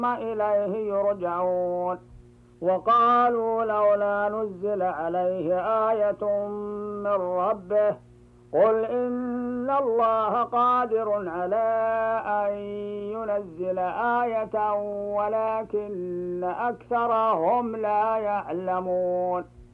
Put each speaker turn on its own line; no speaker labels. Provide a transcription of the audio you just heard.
إليه يرجعون وقالوا لولا نزل عليه آية من ربه قل إن الله قادر على أن ينزل آية ولكن أكثرهم لا يعلمون